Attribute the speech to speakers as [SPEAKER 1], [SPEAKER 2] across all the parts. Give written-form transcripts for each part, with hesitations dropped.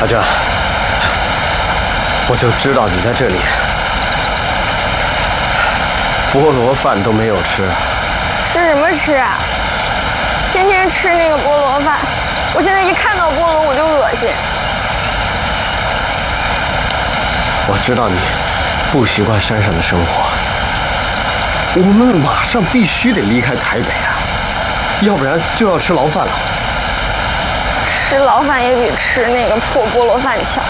[SPEAKER 1] 阿娟，我就知道你在这里，菠萝饭都没有吃。
[SPEAKER 2] 吃什么吃啊？天天吃那个菠萝饭，我现在一看到菠萝我就恶心。
[SPEAKER 1] 我知道你不习惯山上的生活，我们马上必须得离开台北啊，要不然就要吃牢饭了。
[SPEAKER 2] 吃牢饭也比吃那个破菠萝饭强。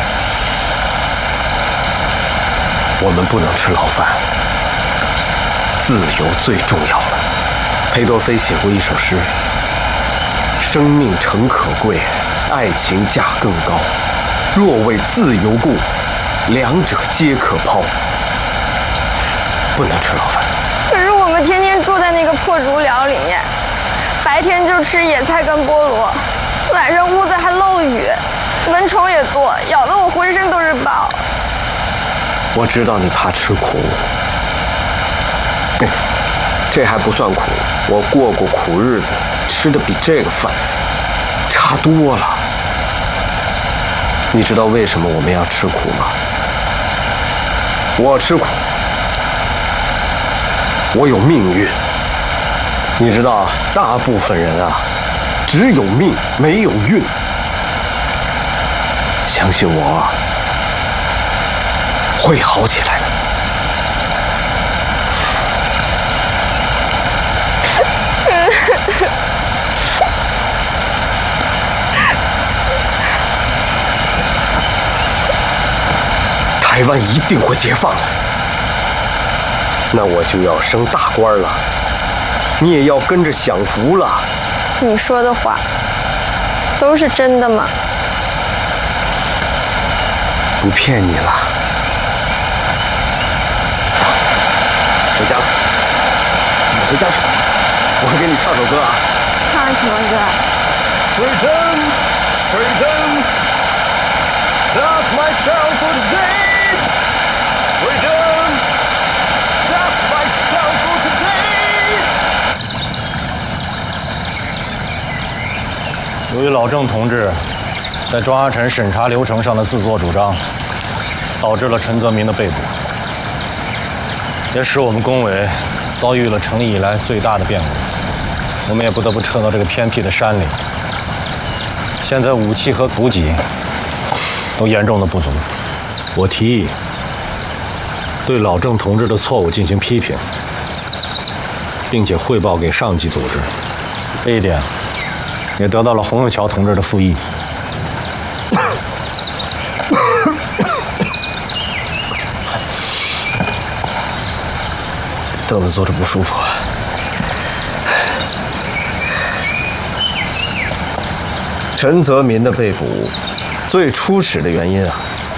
[SPEAKER 1] 我们不能吃牢饭，自由最重要了。裴多菲写过一首诗：生命诚可贵，爱情价更高。若为自由故，两者皆可抛。不能吃牢饭。
[SPEAKER 2] 可是我们天天住在那个破竹寮里面，白天就吃野菜跟菠萝，晚上屋子还漏雨，蚊虫也多，咬得我浑身都是包。
[SPEAKER 1] 我知道你怕吃苦，这还不算苦，我过过苦日子，吃的比这个饭差多了。你知道为什么我们要吃苦吗？我吃苦，我有命运。你知道，大部分人啊，只有命没有运。相信我啊，会好起来的。台湾一定会解放的，那我就要升大官了，你也要跟着享福了。
[SPEAKER 2] 你说的话都是真的吗？
[SPEAKER 1] 不骗你了。走，回家了。你回家去，我会给你唱首歌啊。
[SPEAKER 2] 唱什么歌
[SPEAKER 1] ？Freedom, freedom, lost myself for today. Freedom, lost myself for today.
[SPEAKER 3] 由于老郑同志在庄阿臣审查流程上的自作主张，导致了陈泽民的被捕，也使我们工委遭遇了成立以来最大的变故。我们也不得不撤到这个偏僻的山里。现在武器和补给都严重的不足。我提议对老郑同志的错误进行批评，并且汇报给上级组织。这一点也得到了洪永桥同志的附议。
[SPEAKER 1] 凳子坐着不舒服。陈泽民的被捕，最初始的原因啊，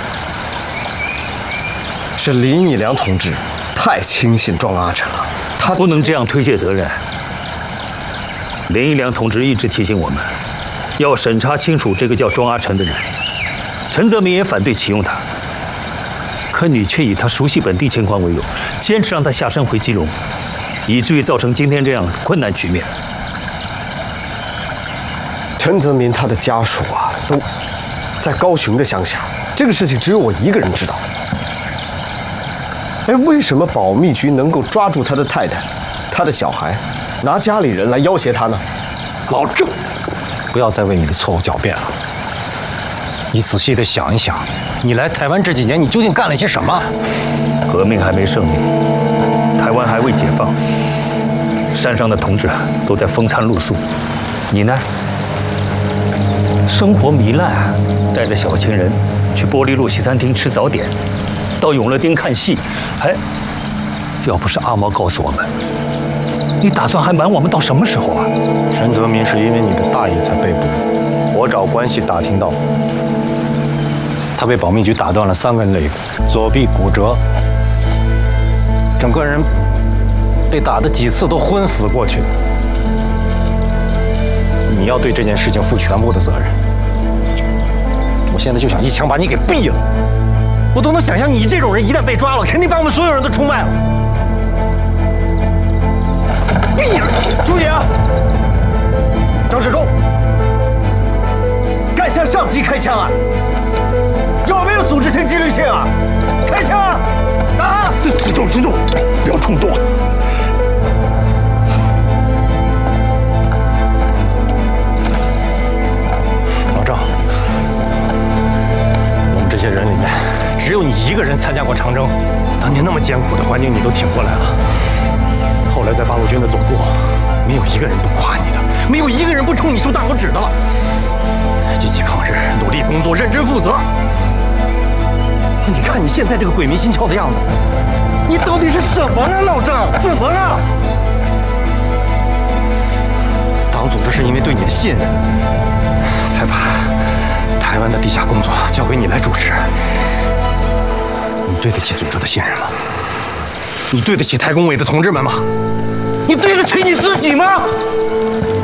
[SPEAKER 1] 是林义良同志太轻信庄阿臣了。
[SPEAKER 4] 他不能这样推卸责任。林义良同志一直提醒我们，要审查清楚这个叫庄阿臣的人。陈泽民也反对启用他，可你却以他熟悉本地情况为由，坚持让他下山回基隆，以至于造成今天这样困难局面。
[SPEAKER 1] 陈泽民他的家属啊，都在高雄的乡下，这个事情只有我一个人知道。哎，为什么保密局能够抓住他的太太、他的小孩，拿家里人来要挟他呢？
[SPEAKER 3] 老郑，不要再为你的错误狡辩了。你仔细的想一想，你来台湾这几年，你究竟干了些什么？
[SPEAKER 4] 革命还没胜利，台湾还未解放，山上的同志都在风餐露宿，你呢？生活糜烂，带着小情人去玻璃路西餐厅吃早点，到永乐町看戏。哎，要不是阿毛告诉我们，你打算还瞒我们到什么时候啊？
[SPEAKER 3] 陈泽民是因为你的大意才被捕，我找关系打听到，他被保密局打断了3根肋骨，左臂骨折，整个人被打的几次都昏死过去。你要对这件事情负全部的责任。我现在就想一枪把你给毙了。我都能想象你这种人一旦被抓了，肯定把我们所有人都出卖了。毙了！注意啊！张志忠，该向上级
[SPEAKER 1] 即开枪啊？有没有组织性、纪律性啊？开枪啊！打！
[SPEAKER 5] 军重，不要冲动。
[SPEAKER 3] 老赵，我们这些人里面，只有你一个人参加过长征。当年那么艰苦的环境，你都挺过来了。后来在八路军的总部，没有一个人不夸你的，没有一个人不冲你竖大拇指的了。积极抗日，努力工作，认真负责。你看你现在这个鬼迷心窍的样子，你到底是怎么了，老赵？怎么了？党组织是因为对你的信任，才把台湾的地下工作交给你来主持。你对得起组织的信任吗？你对得起台工委的同志们吗？你对得起你自己吗？